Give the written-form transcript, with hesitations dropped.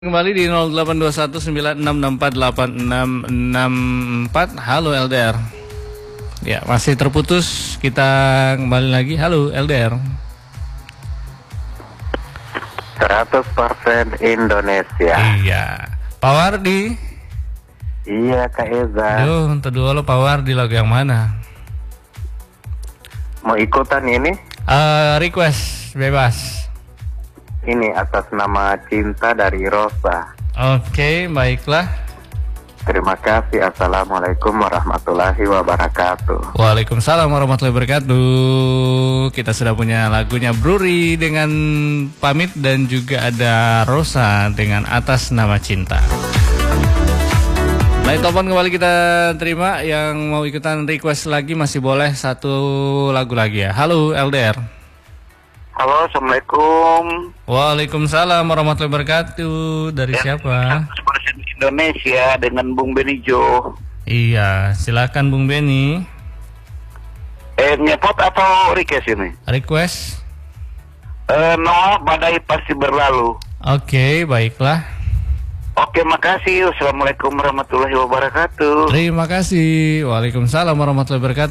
Kembali di 082196648664. Halo LDR. Ya, masih terputus. Kita kembali lagi. Halo LDR. 100% Indonesia. Iya. Pak Wardi. Iya Kak Eza. Aduh, untuk dulu Pak Wardi lagu yang mana? Mau ikutan ini? Request bebas. Ini atas nama Cinta dari Rosa. Oke, baiklah. Terima kasih. Assalamualaikum warahmatullahi wabarakatuh. Waalaikumsalam warahmatullahi wabarakatuh. Kita sudah punya lagunya Bruri dengan Pamit dan juga ada Rosa dengan Atas Nama Cinta. Baik, telepon kembali kita terima. Yang mau ikutan request lagi masih boleh satu lagu lagi ya. Halo LDR. Halo, Assalamualaikum. Waalaikumsalam warahmatullahi wabarakatuh. Dari siapa? 100% Indonesia dengan Bung Benijo. Iya, silakan Bung Beni. Nyepot atau request ini? Request. No, badai pasti berlalu. Oke, baiklah. Oke, makasih. Wassalamualaikum warahmatullahi wabarakatuh. Terima kasih. Waalaikumsalam warahmatullahi wabarakatuh.